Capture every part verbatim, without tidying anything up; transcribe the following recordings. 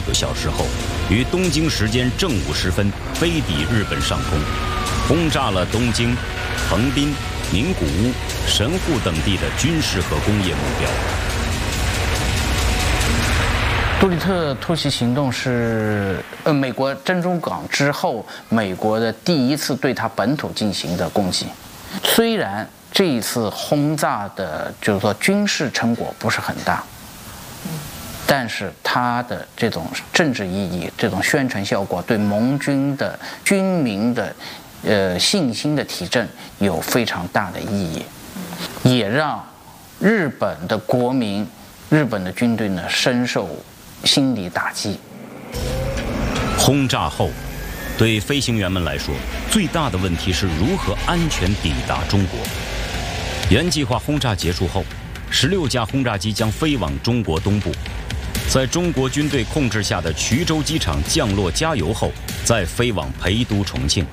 个小时后，于东京时间正午时分飞抵日本上空，轰炸了东京、横滨、名古屋、神户等地的军事和工业目标。 杜立特突袭行动是呃美国珍珠港之后，美国的第一次对它本土进行的攻击。虽然这一次轰炸的，就是说军事成果不是很大，但是它的这种政治意义、这种宣传效果，对盟军的军民的呃信心的提振有非常大的意义，也让日本的国民、日本的军队呢深受心理打击。 轰炸后，对飞行员们来说，最大的问题是如何安全抵达中国。原计划轰炸结束后，十六架轰炸机将飞往中国东部，在中国军队控制下的衢州机场降落加油后，再飞往陪都重庆。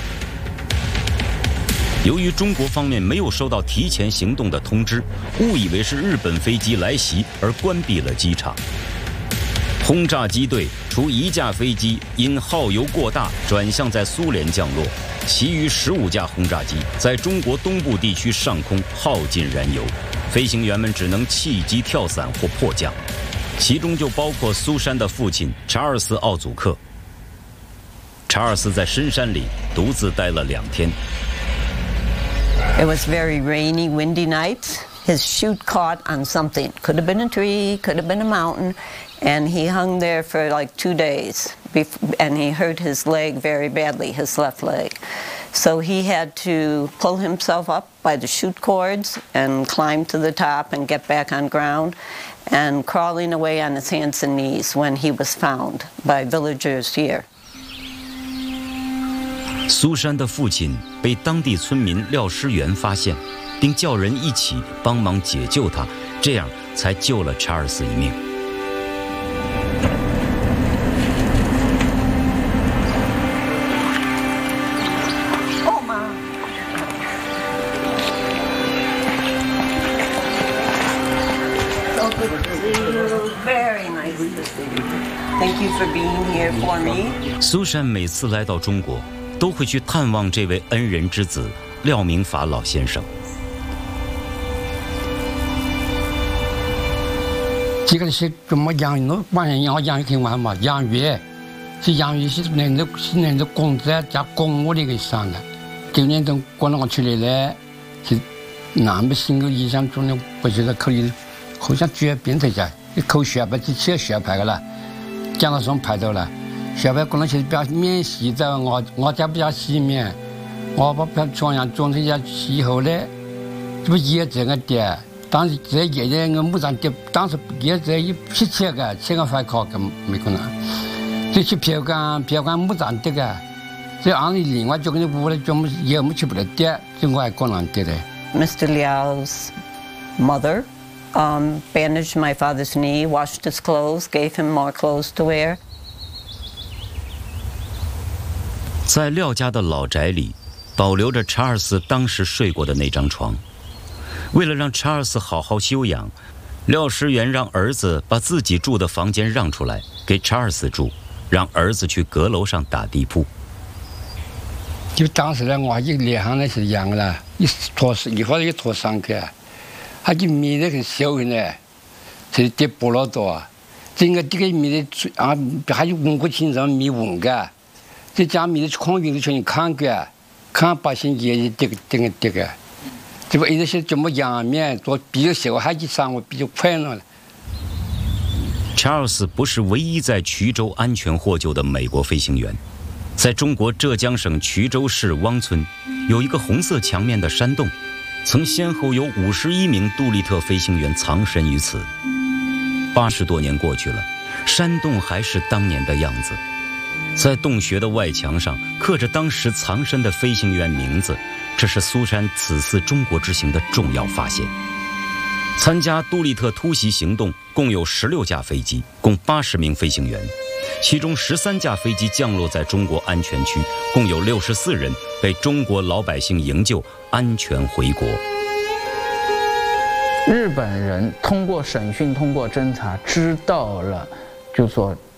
由于中国方面没有收到提前行动的通知，误以为是日本飞机来袭而关闭了机场。轰炸机队除一架飞机因耗油过大转向在苏联降落，其余十五架轰炸机在中国东部地区上空耗尽燃油，飞行员们只能弃机跳伞或迫降，其中就包括苏珊的父亲查尔斯·奥祖克。查尔斯在深山里独自待了两天。 It was very rainy, windy nights. His chute caught on something. Could have been a tree, could have been a mountain, and he hung there for like two days. And he hurt his leg very badly, his left leg. So he had to pull himself up by the chute cords and climb to the top and get back on ground, and crawling away on his hands and knees when he was found by villagers here. 苏珊的父亲被当地村民廖诗元发现，并叫人一起帮忙解救他，这样才救了查尔斯一命。 Thank you for being here for me. 苏珊每次来到中国，都会去探望这位恩人之子廖明法老先生。 这个是怎么养鱼？晚上养养鱼挺晚嘛，养鱼，是养鱼是那那是那那工资加公务的给上的。今年等过年出来了，是那么新个衣裳中的，不知道可以，好像绝变这家，一口血吧，就吃血牌个了，讲到上排到了。血牌可能是比较免洗澡，我我家比较洗面，我把把床上装这些洗后嘞，这不也这个点。当时这爷爷我木上的，当时也这一批切个，切个饭烤个没可能，这去票干票干木上的个，这按理另外就跟你屋里专门也没去不了的，这我还可能的嘞。 Mister Liao's mother um, bandaged my father's knee, washed his clothes, gave him more clothes to wear. 在廖家的老宅里，保留着查尔斯当时睡过的那张床。为了让查尔斯好好休养，廖诗元让儿子把自己住的房间让出来给查尔斯住，让儿子去阁楼上打地铺。 就当时呢，我一脸上那是一样的了，一脱一会儿一脱上去，他就米那个小呢，是跌菠萝多，整个这个米的啊，还有文化清上米文个，这家米的空运的全看个，看百姓也这个这个这个。这不一直是这么养面做比较小，还去生活比较快乐了。 查尔斯不是唯一在衢州安全获救的美国飞行员，在中国浙江省衢州市汪村，有一个红色墙面的山洞，曾先后有五十一名杜立特飞行员藏身于此。八十多年过去了，山洞还是当年的样子，在洞穴的外墙上刻着当时藏身的飞行员名字。这是苏珊此次中国之行的重要发现。参加杜立特突袭行动共有十六架飞机，共八十名飞行员，其中十三架飞机降落在中国安全区，共有六十四人被中国老百姓营救，安全回国。 日本人通过审讯、通过侦查，知道了，就说